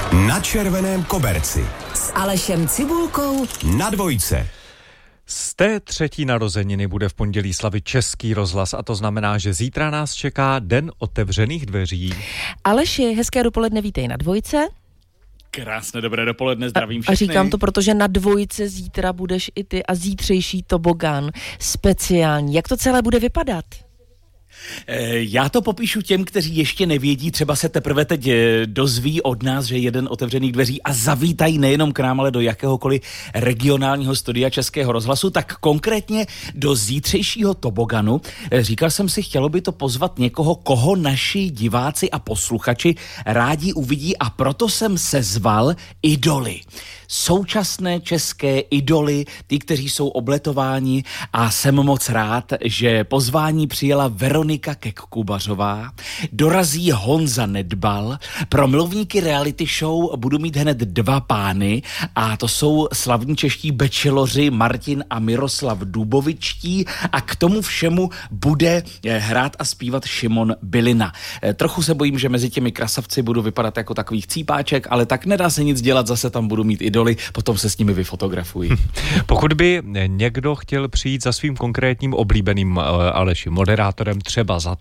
Na červeném koberci s Alešem Cibulkou na Dvojce. Z té třetí narozeniny bude v pondělí slavit Český rozhlas a to znamená, že zítra nás čeká Den otevřených dveří. Aleši, hezké dopoledne, vítej na Dvojce. Krásné dobré dopoledne, zdravím všechny. A říkám to, protože na Dvojce zítra budeš i ty a zítřejší tobogán speciální. Jak to celé bude vypadat? Já to popíšu těm, kteří ještě nevědí, třeba se teprve teď dozví od nás, že je Den otevřených dveří a zavítají nejenom k nám, ale do jakéhokoliv regionálního studia Českého rozhlasu, tak konkrétně do zítřejšího toboganu. Říkal jsem si, chtělo by to pozvat někoho, koho naši diváci a posluchači rádi uvidí, a proto jsem sezval idoly. Současné české idoly, ty, kteří jsou obletováni, a jsem moc rád, že pozvání přijela Veronika Kekkubařová, dorazí Honza Nedbal, pro milovníky reality show budu mít hned dva pány a to jsou slavní čeští becheloři Martin a Miroslav Dubovičtí a k tomu všemu bude hrát a zpívat Šimon Bylina. Trochu se bojím, že mezi těmi krasavci budu vypadat jako takových cípáček, ale tak nedá se nic dělat, zase tam budu mít idoly, potom se s nimi vyfotografuji. Pokud by někdo chtěl přijít za svým konkrétním oblíbeným Aleši moderátorem, třeba za